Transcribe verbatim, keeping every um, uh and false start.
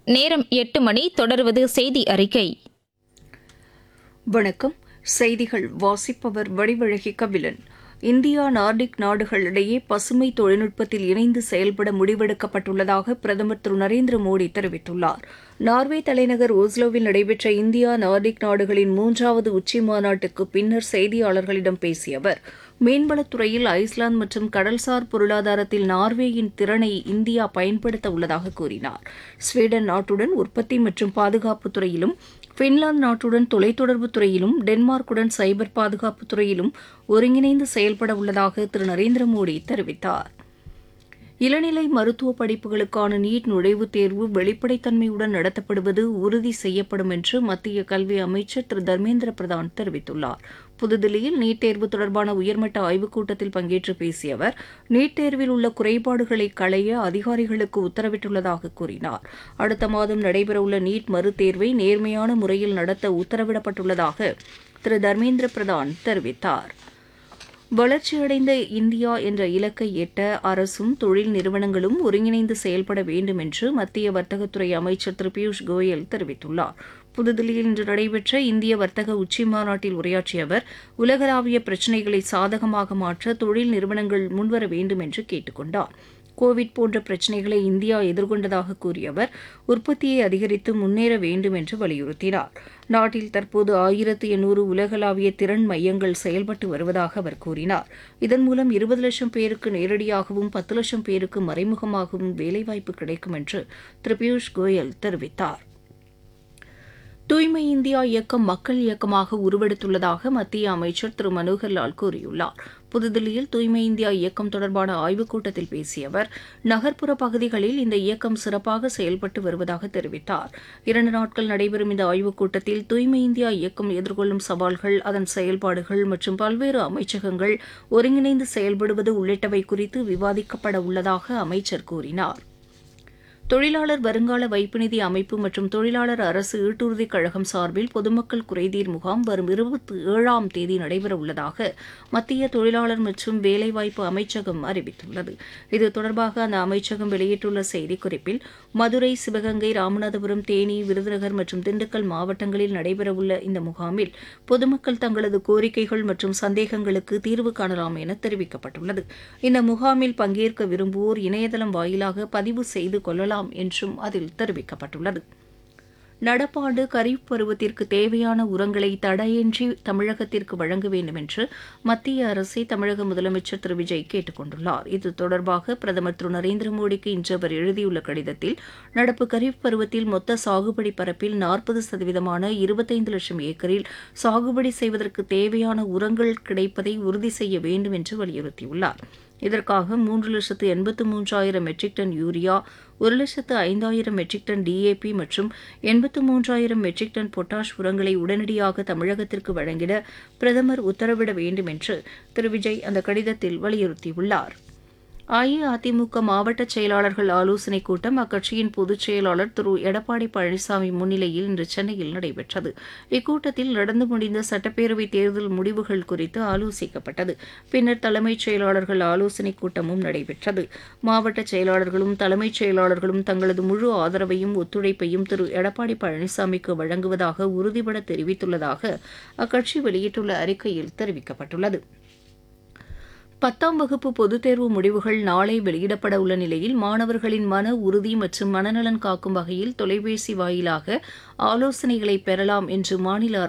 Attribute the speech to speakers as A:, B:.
A: நேரம் எட்டு மணி. தொடர்வது செய்தி அறிக்கை.
B: வணக்கம். செய்திகள் வாசிப்பவர் வடிவழகி கபிலன். இந்தியா நார்டிக் நாடுகளிடையே பசுமை தொழில்நுட்பத்தில் இணைந்து செயல்பட முடிவெடுக்கப்பட்டுள்ளதாக பிரதமர் திரு நரேந்திர மோடி தெரிவித்துள்ளார். நார்வே தலைநகர் ஓஸ்லோவில் நடைபெற்ற இந்தியா நார்டிக் நாடுகளின் மூன்றாவது உச்சி மாநாட்டுக்கு பின்னர் செய்தியாளர்களிடம் பேசிய அவர், மீன்வளத்துறையில் ஐஸ்லாந்து மற்றும் கடல்சார் பொருளாதாரத்தில் நார்வேயின் திறனை இந்தியா பயன்படுத்த உள்ளதாக கூறினார். ஸ்வீடன் நாட்டுடன் உற்பத்தி மற்றும் பாதுகாப்புத் துறையிலும், பின்லாந்து நாட்டுடன் தொலைத்தொடர்புத் துறையிலும், டென்மார்க்குடன் சைபர் பாதுகாப்புத் துறையிலும் ஒருங்கிணைந்து செயல்பட உள்ளதாக திரு நரேந்திர மோடி தெரிவித்தார். இளநிலை மருத்துவ படிப்புகளுக்கான நீட் நுழைவுத் தேர்வு வெளிப்படைத்தன்மையுடன் நடத்தப்படுவது உறுதி செய்யப்படும் என்று மத்திய கல்வி அமைச்சர் திரு தர்மேந்திர பிரதான் தெரிவித்துள்ளார். புதுதில்லியில் நீட் தேர்வு தொடர்பான உயர்மட்ட ஆய்வுக் கூட்டத்தில் பங்கேற்று பேசிய அவர், நீட் தேர்வில் உள்ள குறைபாடுகளை களைய அதிகாரிகளுக்கு உத்தரவிட்டுள்ளதாக கூறினார். அடுத்த மாதம் நடைபெறவுள்ள நீட் மறுதேர்வை நேர்மையான முறையில் நடத்த உத்தரவிடப்பட்டுள்ளதாக திரு தர்மேந்திர பிரதான் தெரிவித்தார். வளர்ச்சியடைந்த இந்தியா என்ற இலக்கை எட்ட அரசும் தொழில் நிறுவனங்களும் ஒருங்கிணைந்து செயல்பட வேண்டும் என்று மத்திய வர்த்தகத்துறை அமைச்சர் திரு பியூஷ் கோயல் தெரிவித்துள்ளார். புதுதில்லியில் இன்று நடைபெற்ற இந்திய வர்த்தக உச்சி மாநாட்டில் உரையாற்றிய அவர், உலகளாவிய பிரச்சினைகளை சாதகமாக மாற்ற தொழில் நிறுவனங்கள் முன்வர வேண்டும் என்று கேட்டுக் கொண்டார். கோவிட் போன்ற பிரச்சினைகளை இந்தியா எதிர்கொண்டதாக கூறிய அவர், உற்பத்தியை அதிகரித்து முன்னேற வேண்டும் என்று வலியுறுத்தினார். நாட்டில் தற்போது ஆயிரத்து எண்ணூறு உலகளாவிய திறன் மையங்கள் செயல்பட்டு வருவதாக அவர் கூறினார். இதன் மூலம் இருபது லட்சம் பேருக்கு நேரடியாகவும் பத்து லட்சம் பேருக்கு மறைமுகமாகவும் வேலைவாய்ப்பு கிடைக்கும் என்று திரு பியூஷ் கோயல் தெரிவித்தார். தூய்மை இந்தியா இயக்கம் மக்கள் இயக்கமாக உருவெடுத்துள்ளதாக மத்திய அமைச்சர் திரு மனோகர்லால் கூறியுள்ளார். புதுதில்லியில் தூய்மை இந்தியா இயக்கம் தொடர்பான ஆய்வுக் கூட்டத்தில் பேசிய அவர், நகர்ப்புற பகுதிகளில் இந்த இயக்கம் சிறப்பாக செயல்பட்டு வருவதாக தெரிவித்தார். இரண்டு நாட்கள் நடைபெறும் இந்த ஆய்வுக் கூட்டத்தில் தூய்மை இந்தியா இயக்கம் எதிர்கொள்ளும் சவால்கள், அதன் செயல்பாடுகள் மற்றும் பல்வேறு அமைச்சகங்கள் ஒருங்கிணைந்து செயல்படுவது உள்ளிட்டவை குறித்து விவாதிக்கப்பட உள்ளதாக அமைச்சர் கூறினார். தொழிலாளர் வருங்கால வைப்பு நிதி அமைப்பு மற்றும் தொழிலாளர் அரசு ஈட்டுறுதிக் கழகம் சார்பில் பொதுமக்கள் குறைதீர் முகாம் வரும் இருபத்தி ஏழாம் தேதி நடைபெறவுள்ளதாக மத்திய தொழிலாளர் மற்றும் வேலைவாய்ப்பு அமைச்சகம் அறிவித்துள்ளது. இது தொடர்பாக அந்த அமைச்சகம் வெளியிட்டுள்ள செய்திக்குறிப்பில், மதுரை, சிவகங்கை, ராமநாதபுரம், தேனி, விருதுநகர் மற்றும் திண்டுக்கல் மாவட்டங்களில் நடைபெறவுள்ள இந்த முகாமில் பொதுமக்கள் தங்களது கோரிக்கைகள் மற்றும் சந்தேகங்களுக்கு தீர்வு காணலாம் என தெரிவிக்கப்பட்டுள்ளது. இந்த முகாமில் பங்கேற்க விரும்புவோர் இணையதளம் வாயிலாக பதிவு செய்து கொள்ளலாம் என்றும் அதில் தெரிவிக்கப்பட்டுள்ளது. நடப்பாண்டு கரீப் பருவத்திற்கு தேவையான உரங்களை தடையின்றி தமிழகத்திற்கு வழங்க வேண்டும் என்று மத்திய அரசை தமிழக முதலமைச்சர் திரு விஜய் கேட்டுக் கொண்டுள்ளார். இது தொடர்பாக பிரதமர் திரு நரேந்திர மோடிக்கு இன்று அவர் எழுதியுள்ள கடிதத்தில், நடப்பு கரீப் பருவத்தில் மொத்த சாகுபடி பரப்பில் நாற்பது சதவீதமான இருபத்தைந்து லட்சம் ஏக்கரில் சாகுபடி செய்வதற்கு தேவையான உரங்கள் கிடைப்பதை உறுதி செய்ய வேண்டும் என்று வலியுறுத்தியுள்ளார். இதற்காக மூன்று லட்சத்து எண்பத்து மூன்றாயிரம் மெட்ரிக் டன் யூரியா, ஒரு லட்சத்து ஐந்தாயிரம் மெட்ரிக் டன் டிஏபி மற்றும் எண்பத்து மூன்றாயிரம் மெட்ரிக் டன் பொட்டாஷ் உரங்களை உடனடியாக தமிழகத்திற்கு வழங்கிட பிரதமர் உத்தரவிட வேண்டும் என்று திரு விஜய் அந்த கடிதத்தில் வலியுறுத்தியுள்ளார். அஇஅதிமுக மாவட்ட செயலாளர்கள் ஆலோசனைக் கூட்டம் அக்கட்சியின் பொதுச் செயலாளர் திரு எடப்பாடி பழனிசாமி முன்னிலையில் இன்று சென்னையில் நடைபெற்றது. இக்கூட்டத்தில் நடந்து முடிந்த சட்டப்பேரவைத் தேர்தல் முடிவுகள் குறித்து ஆலோசிக்கப்பட்டது. பின்னர் தலைமைச் செயலாளர்கள் ஆலோசனைக் கூட்டமும் நடைபெற்றது. மாவட்ட செயலாளர்களும் தலைமைச் செயலாளர்களும் தங்களது முழு ஆதரவையும் ஒத்துழைப்பையும் திரு எடப்பாடி பழனிசாமிக்கு வழங்குவதாக உறுதிபட தெரிவித்துள்ளதாக அக்கட்சி வெளியிட்டுள்ள அறிக்கையில் தெரிவிக்கப்பட்டுள்ளது. பத்தாம் வகுப்பு பொதுத் தேர்வு முடிவுகள் நாளை வெளியிடப்பட உள்ள நிலையில், மாணவர்களின் மன உறுதி மற்றும் மனநலன் காக்கும் வகையில் தொலைபேசி வாயிலாக ஆலோசனைகளை பெறலாம் என்று மாநில